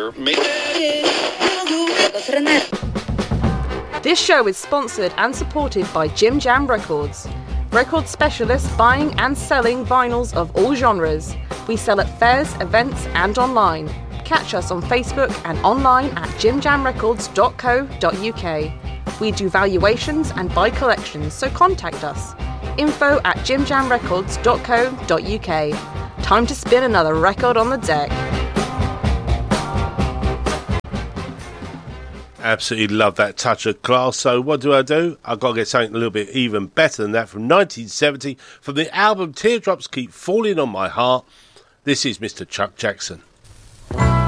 This show is sponsored and supported by Jim Jam Records. Record specialists buying and selling vinyls of all genres. We sell at fairs, events and online. Catch us on Facebook and online at jimjamrecords.co.uk. We do valuations and buy collections, so contact us. info@jimjamrecords.co.uk. Time to spin another record on the deck. Absolutely love that touch of class. So what do? I've got to get something a little bit even better than that from 1970 from the album Teardrops Keep Falling on My Heart. This is Mr. Chuck Jackson.